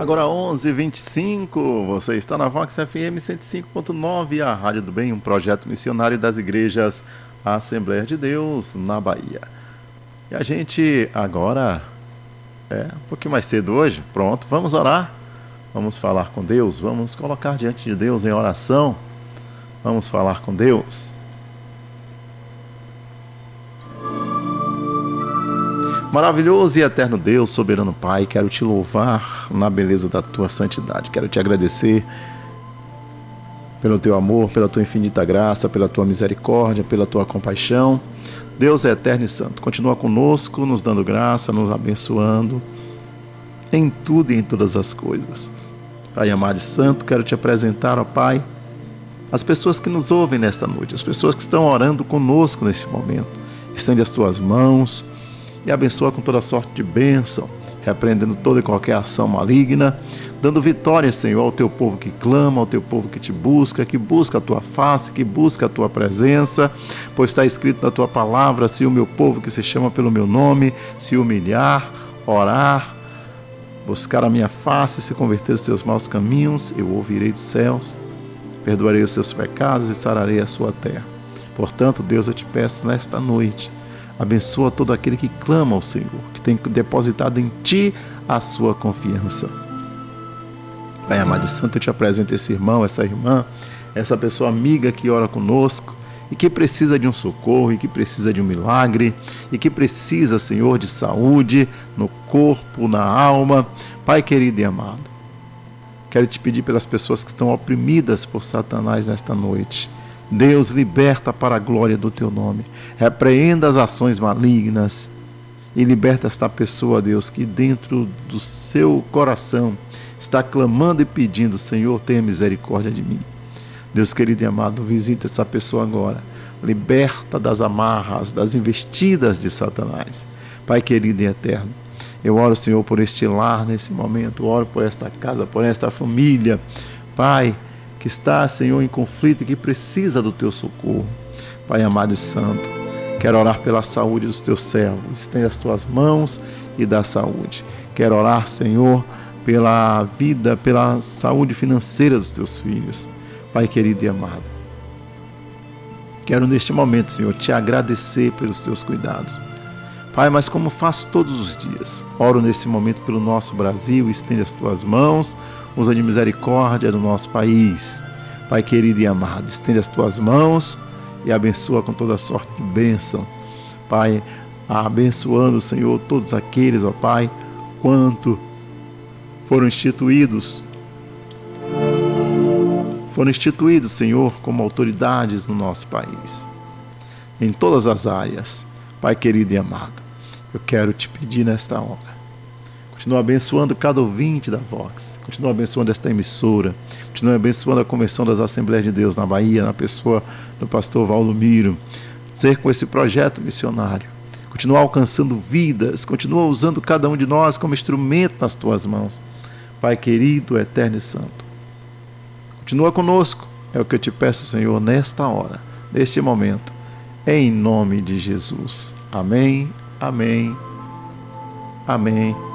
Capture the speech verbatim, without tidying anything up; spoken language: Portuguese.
Agora onze e vinte e cinco, você está na Vox F M cento e cinco ponto nove, a Rádio do Bem, um projeto missionário das igrejas Assembleia de Deus na Bahia. E a gente agora, é um pouquinho mais cedo hoje, pronto, vamos orar, vamos falar com Deus, vamos colocar diante de Deus em oração, vamos falar com Deus. Maravilhoso e eterno Deus, soberano Pai, quero te louvar na beleza da tua santidade. Quero te agradecer pelo teu amor, pela tua infinita graça, pela tua misericórdia, pela tua compaixão. Deus é eterno e santo. Continua conosco, nos dando graça, nos abençoando em tudo e em todas as coisas. Pai amado e santo, quero te apresentar, ó Pai, as pessoas que nos ouvem nesta noite, as pessoas que estão orando conosco nesse momento. Estende as tuas mãos e abençoa com toda sorte de bênção, repreendendo toda e qualquer ação maligna, dando vitória, Senhor, ao teu povo que clama, ao teu povo que te busca, que busca a tua face, que busca a tua presença, pois está escrito na tua palavra: se o meu povo que se chama pelo meu nome se humilhar, orar, buscar a minha face e se converter dos seus maus caminhos, eu ouvirei dos céus, perdoarei os seus pecados e sararei a sua terra. Portanto, Deus, eu te peço nesta noite, abençoa todo aquele que clama ao Senhor, que tem depositado em Ti a sua confiança. Pai amado e santo, eu te apresento esse irmão, essa irmã, essa pessoa amiga que ora conosco e que precisa de um socorro, e que precisa de um milagre, e que precisa, Senhor, de saúde no corpo, na alma. Pai querido e amado, quero te pedir pelas pessoas que estão oprimidas por Satanás nesta noite. Deus, liberta para a glória do teu nome. Repreenda as ações malignas e liberta esta pessoa, Deus, que dentro do seu coração está clamando e pedindo: Senhor, tenha misericórdia de mim. Deus querido e amado, visita essa pessoa agora. Liberta das amarras, das investidas de Satanás. Pai querido e eterno, eu oro, Senhor, por este lar nesse momento. Oro por esta casa, por esta família. Pai, que está, Senhor, em conflito e que precisa do teu socorro. Pai amado e santo, quero orar pela saúde dos teus servos. Estende as tuas mãos e dá saúde. Quero orar, Senhor, pela vida, pela saúde financeira dos teus filhos. Pai querido e amado, quero neste momento, Senhor, te agradecer pelos teus cuidados. Pai, mas como faço todos os dias, oro nesse momento pelo nosso Brasil, estende as tuas mãos, usa de misericórdia do nosso país. Pai querido e amado, estende as tuas mãos e abençoa com toda sorte de bênção. Pai, abençoando, Senhor, todos aqueles, ó Pai, quanto foram instituídos, foram instituídos, Senhor, como autoridades no nosso país, em todas as áreas. Pai querido e amado, eu quero te pedir nesta hora, continua abençoando cada ouvinte da Vox, continua abençoando esta emissora, continua abençoando a Convenção das Assembleias de Deus na Bahia, na pessoa do pastor Valdomiro, ser com esse projeto missionário, continua alcançando vidas, continua usando cada um de nós como instrumento nas tuas mãos. Pai querido, eterno e santo, continua conosco, é o que eu te peço, Senhor, nesta hora, neste momento, em nome de Jesus. Amém, amém, amém.